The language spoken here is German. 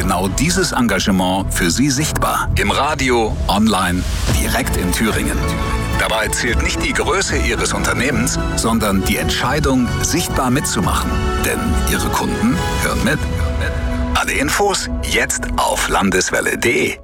genau dieses Engagement für Sie sichtbar. Im Radio, online, direkt in Thüringen. Dabei zählt nicht die Größe Ihres Unternehmens, sondern die Entscheidung, sichtbar mitzumachen. Denn Ihre Kunden hören mit. Alle Infos jetzt auf landeswelle.de.